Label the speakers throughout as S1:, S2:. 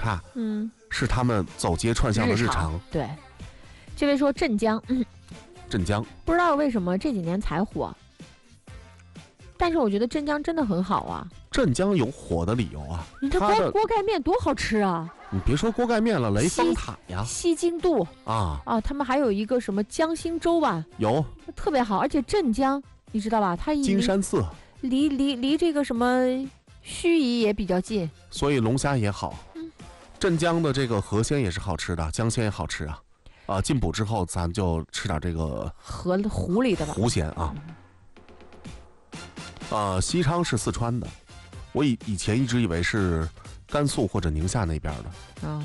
S1: 差，是他们走街串巷的日常。
S2: 对，这位说镇江，
S1: 镇江
S2: 不知道为什么这几年才火，但是我觉得镇江真的很好啊。
S1: 镇江有火的理由啊，
S2: 你这锅盖面多好吃啊！
S1: 你别说锅盖面了，雷峰塔呀，
S2: 西京肚啊，他们还有一个什么江心粥吧，
S1: 有
S2: 特别好，而且镇江你知道吧？它
S1: 金山寺
S2: 离这个什么盱眙也比较近，
S1: 所以龙虾也好。镇江的这个河鲜也是好吃的，江鲜也好吃啊。进补之后，咱就吃点这个
S2: 湖里的吧，
S1: 湖鲜啊。西昌是四川的，我以前一直以为是甘肃或者宁夏那边的。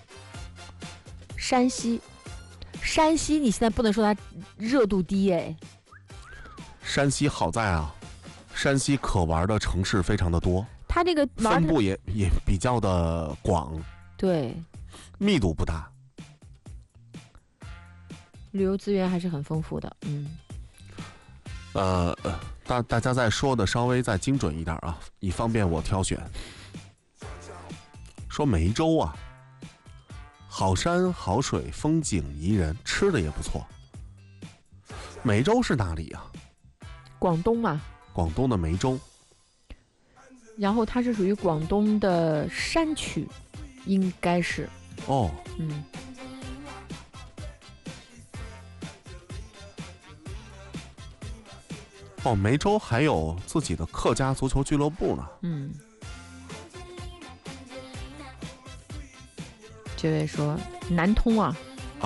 S2: 山西你现在不能说它热度低哎。
S1: 山西好在啊，山西可玩的城市非常的多，
S2: 它这个
S1: 分布也比较的广，
S2: 对，
S1: 密度不大，
S2: 旅游资源还是很丰富的。
S1: 大家再说的稍微再精准一点啊，以方便我挑选。说梅州啊，好山好水，风景宜人，吃的也不错。梅州是哪里啊？
S2: 广东嘛，
S1: 广东的梅州。
S2: 然后它是属于广东的山区，应该是。
S1: 梅州还有自己的客家足球俱乐部呢。
S2: 这位说南通啊，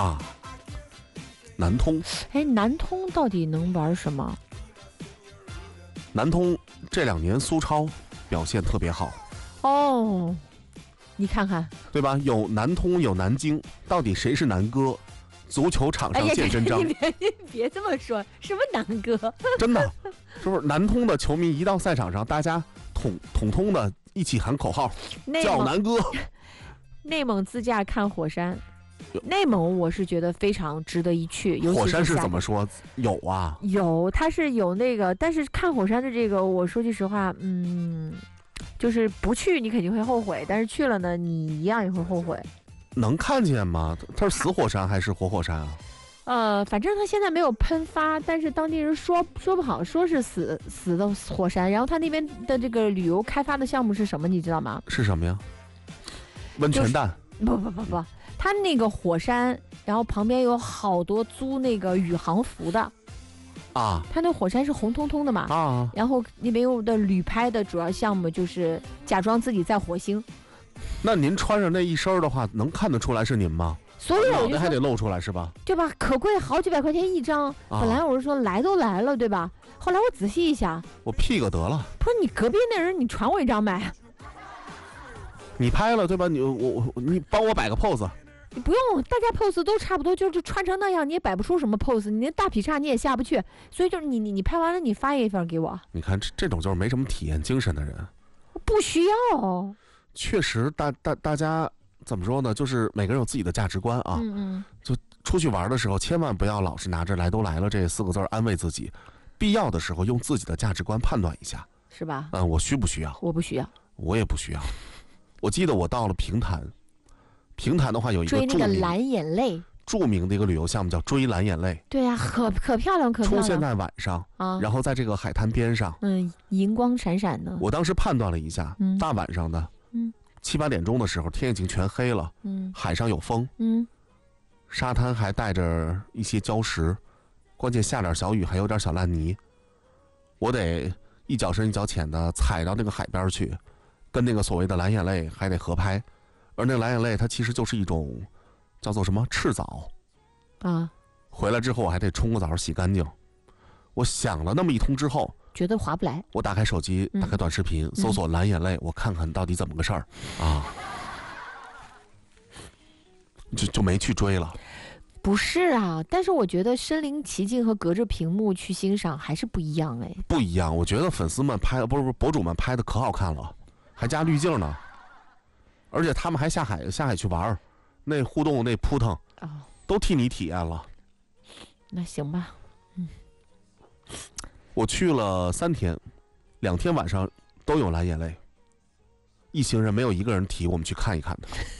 S1: 南通，
S2: 南通到底能玩什么？
S1: 南通这2年苏超表现特别好。
S2: 你看看，
S1: 对吧？有南通，有南京，到底谁是南哥？足球场上见真章。
S2: 你别这么说，什么南哥？
S1: 真的，是不是南通的球迷一到赛场上，大家统通的一起喊口号，叫南哥。
S2: 内蒙自驾看火山，内蒙我是觉得非常值得一去。
S1: 火山是怎么说？有啊，
S2: 有，它是有那个，但是看火山的这个，我说句实话，就是不去你肯定会后悔，但是去了呢，你一样也会后悔。
S1: 能看见吗？它是死火山还是活火山啊？
S2: 反正它现在没有喷发，但是当地人说不好，说是死的火山。然后它那边的这个旅游开发的项目是什么，你知道吗？
S1: 是什么呀？温泉蛋？
S2: 不，它那个火山，然后旁边有好多租那个宇航服的。它那火山是红彤彤的嘛。然后那边有的旅拍的主要项目就是假装自己在火星。
S1: 那您穿上那一身的话，能看得出来是您吗？
S2: 所以我就
S1: 还得露出来是吧？
S2: 对吧？可贵，好几百块钱一张。本来我是说来都来了，对吧？后来我仔细一想，
S1: 我 P 个得了。
S2: 不是你隔壁那人，你传我一张呗。
S1: 你拍了对吧？你帮我摆个 pose。
S2: 你不用，大家 pose 都差不多，就是穿成那样，你也摆不出什么 pose，你那大劈叉你也下不去，所以就是你拍完了，你发一份给我。
S1: 你看这种就是没什么体验精神的人。
S2: 不需要。
S1: 确实，大家怎么说呢？就是每个人有自己的价值观啊。就出去玩的时候，千万不要老是拿着来都来了这4个字安慰自己，必要的时候用自己的价值观判断一下，
S2: 是吧？
S1: 我需不需要？
S2: 我不需要，
S1: 我也不需要。我记得我到了平潭的话有一个
S2: 追那个蓝眼泪，
S1: 著名的一个旅游项目叫追蓝眼泪。
S2: 对呀，可漂亮，可漂亮。
S1: 出现在晚上然后在这个海滩边上，
S2: 银光闪闪的。
S1: 我当时判断了一下，大晚上的，7、8点钟的时候，天已经全黑了，海上有风，沙滩还带着一些礁石，关键下点小雨，还有点小烂泥，我得一脚深一脚浅的踩到那个海边去，跟那个所谓的蓝眼泪还得合拍，而那个蓝眼泪它其实就是一种叫做什么赤藻回来之后我还得冲个澡洗干净。我想了那么一通之后，
S2: 觉得划不来，
S1: 我打开手机，打开短视频，搜索蓝眼泪，我看看到底怎么个事儿就没去追了。
S2: 不是啊，但是我觉得身临其境和隔着屏幕去欣赏还是不一样哎。
S1: 不一样，我觉得粉丝们拍的不是博主们拍的可好看了，还加滤镜呢，而且他们还下海去玩，那互动那扑腾都替你体验了。
S2: 那行吧。
S1: 我去了3天，2天晚上都有蓝眼泪，一行人没有一个人提我们去看一看的。